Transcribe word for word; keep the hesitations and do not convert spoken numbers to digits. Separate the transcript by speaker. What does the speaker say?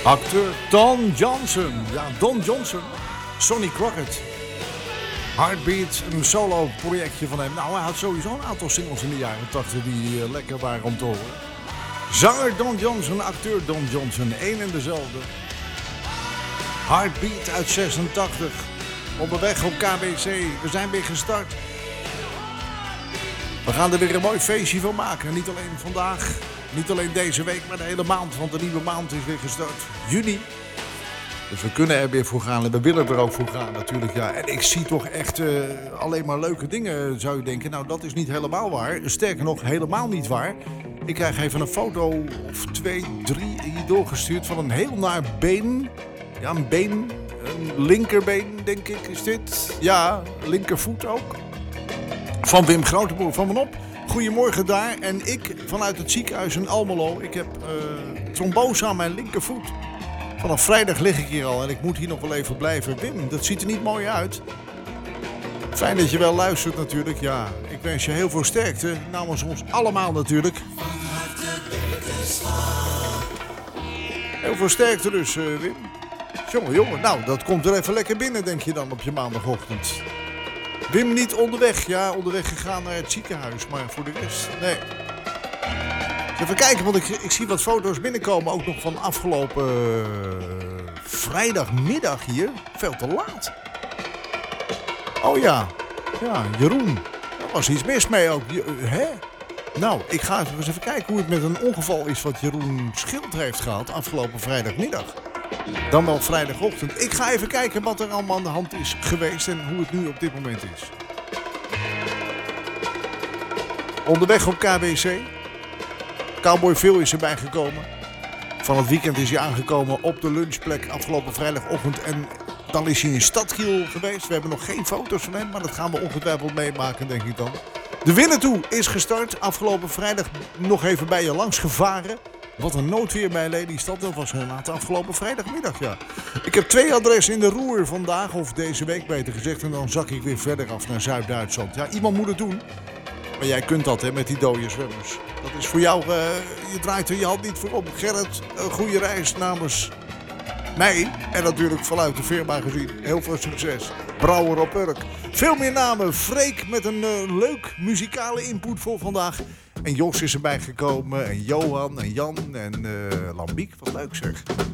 Speaker 1: Acteur Don Johnson. Ja, Don Johnson. Sonny Crockett. Heartbeat, een solo projectje van hem. Nou, hij had sowieso een aantal singles in de jaren tachtig die uh, lekker waren om te horen. Zanger Don Johnson, acteur Don Johnson, één en dezelfde. Heartbeat uit zesentachtig. Onderweg op K B C. We zijn weer gestart. We gaan er weer een mooi feestje van maken. Niet alleen vandaag, niet alleen deze week, maar de hele maand. Want de nieuwe maand is weer gestart. Juni. Dus we kunnen er weer voor gaan en we willen er ook voor gaan natuurlijk. Ja. En ik zie toch echt uh, alleen maar leuke dingen, zou je denken. Nou, dat is niet helemaal waar. Sterker nog, helemaal niet waar. Ik krijg even een foto of twee, drie hier doorgestuurd van een heel naar been. Ja, een been. Een linkerbeen, denk ik, is dit. Ja, linkervoet ook. Van Wim Groteboer van Van Op. Goedemorgen daar. En ik vanuit het ziekenhuis in Almelo. Ik heb uh, trombose aan mijn linkervoet. Vanaf vrijdag lig ik hier al en ik moet hier nog wel even blijven. Wim, dat ziet er niet mooi uit. Fijn dat je wel luistert natuurlijk. Ja, ik wens je heel veel sterkte. Namens ons allemaal natuurlijk. Heel veel sterkte dus, uh, Wim. Jongen, jongen. Nou, dat komt er even lekker binnen, denk je dan op je maandagochtend. Wim niet onderweg. Ja, onderweg gegaan naar het ziekenhuis. Maar voor de rest, nee. Even kijken, want ik, ik zie wat foto's binnenkomen. Ook nog van afgelopen uh, vrijdagmiddag hier. Veel te laat. Oh ja. Ja, Jeroen. Er was iets mis mee ook. Je, uh, hè? Nou, ik ga eens even kijken hoe het met een ongeval is wat Jeroen Schild heeft gehad afgelopen vrijdagmiddag. Dan wel vrijdagochtend. Ik ga even kijken wat er allemaal aan de hand is geweest en hoe het nu op dit moment is. Onderweg op K B C. Cowboy Phil is erbij gekomen. Van het weekend is hij aangekomen op de lunchplek afgelopen vrijdagochtend. En dan is hij in Stadkiel geweest. We hebben nog geen foto's van hem, maar dat gaan we ongetwijfeld meemaken, denk ik dan. De Winnetou is gestart. Afgelopen vrijdag nog even bij je langs gevaren. Wat een noodweer bij Lelystad. Dat was inderdaad afgelopen vrijdagmiddag, ja. Ik heb twee adressen in de roer vandaag, of deze week beter gezegd. En dan zak ik weer verder af naar Zuid-Duitsland. Ja, iemand moet het doen. Maar jij kunt dat, hè, met die dode zwemmers. Dat is voor jou, uh, je draait er je hand niet voor op. Gerrit, een goede reis namens mij. En natuurlijk vanuit de firma gezien. Heel veel succes. Brouwer op Urk. Veel meer namen. Freek met een uh, leuk muzikale input voor vandaag. En Jos is erbij gekomen. En Johan en Jan en uh, Lambiek. Wat leuk zeg.